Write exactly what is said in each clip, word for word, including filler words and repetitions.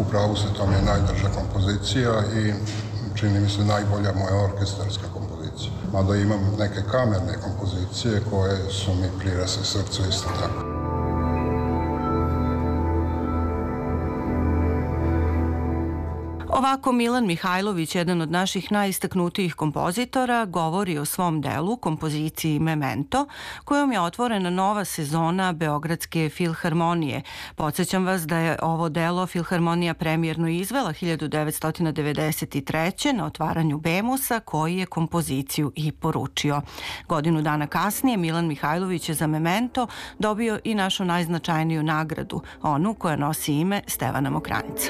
u pravu se, to mi je najdraža kompozicija i čini mi se najbolja moja orkestarska kompozicija. Mada imam neke kamerne kompozicije koje su mi prirasle srcu isto tako. Ovako Milan Mihajlović, jedan od naših najistaknutijih kompozitora, govori o svom delu, kompoziciji Memento, kojom je otvorena nova sezona Beogradske filharmonije. Podsjećam vas da je ovo delo Filharmonija premijerno izvela hiljadu devetsto devedeset treće. na otvaranju Bemusa, koji je kompoziciju i poručio. Godinu dana kasnije Milan Mihajlović je za Memento dobio i našu najznačajniju nagradu, onu koja nosi ime Stevana Mokranjca.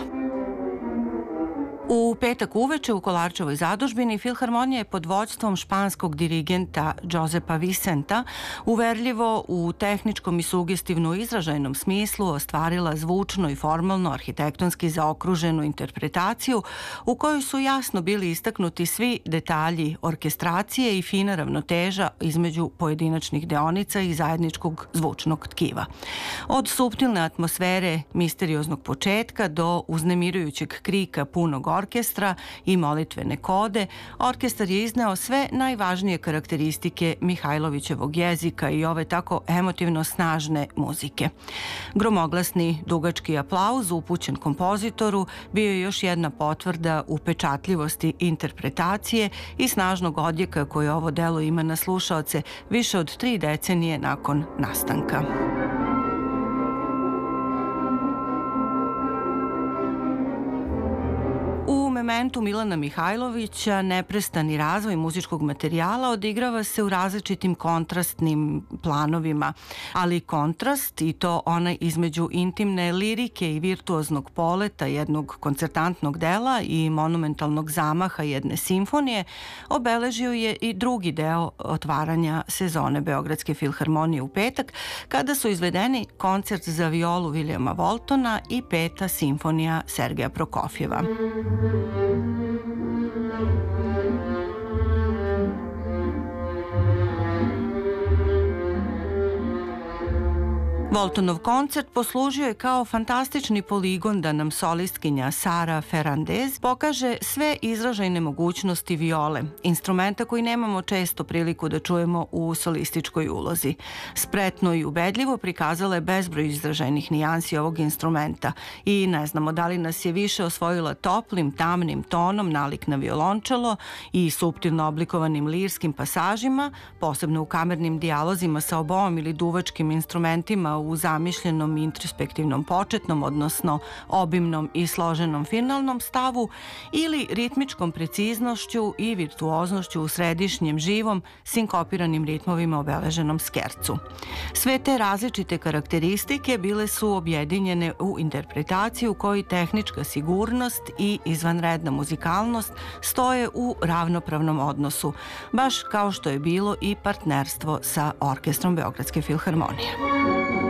U petak uveče u Kolarčevoj zadužbini Filharmonija je pod vođstvom španskog dirigenta Josepa Vicenta uverljivo u tehničkom i sugestivno izražajnom smislu ostvarila zvučno i formalno arhitektonski zaokruženu interpretaciju u kojoj su jasno bili istaknuti svi detalji orkestracije i fina ravnoteža između pojedinačnih deonica i zajedničkog zvučnog tkiva. Od suptilne atmosfere misterioznog početka do uznemirujućeg krika punog orkestra i molitvene kode, orkestar je izneo sve najvažnije karakteristike Mihajlovićevog jezika i ove tako emotivno snažne muzike. Gromoglasni, dugački aplauz upućen kompozitoru bio je još jedna potvrda upečatljivosti interpretacije i snažnog odjeka koje ovo delo ima na slušaoce više od tri decenije nakon nastanka. U Mementu Milana Mihajlovića neprestani razvoj muzičkog materijala odigrava se u različitim kontrastnim planovima, ali kontrast, i to onaj između intimne lirike i virtuoznog poleta jednog koncertantnog dela i monumentalnog zamaha jedne simfonije, obeležio je i drugi deo otvaranja sezone Beogradske filharmonije u petak, kada su izvedeni koncert za violu Vilijama Voltona i peta simfonija Sergeja Prokofjeva. Voltonov koncert poslužio je kao fantastični poligon da nam solistkinja Sara Ferrandez pokaže sve izražajne mogućnosti viole, instrumenta koji nemamo često priliku da čujemo u solističkoj ulozi. Spretno i ubedljivo prikazala je bezbroj izražajnih nijansi ovog instrumenta i ne znamo da li nas je više osvojila toplim, tamnim tonom nalik na violončelo i suptilno oblikovanim lirskim pasažima, posebno u kamernim dijalozima sa oboom ili duvačkim instrumentima u zamišljenom introspektivnom početnom, odnosno obimnom i složenom finalnom stavu, ili ritmičkom preciznošću i virtuoznošću u središnjem živom sinkopiranim ritmovima obeleženom skercu. Sve te različite karakteristike bile su objedinjene u interpretaciji u kojoj tehnička sigurnost i izvanredna muzikalnost stoje u ravnopravnom odnosu, baš kao što je bilo i partnerstvo sa orkestrom Beogradske filharmonije.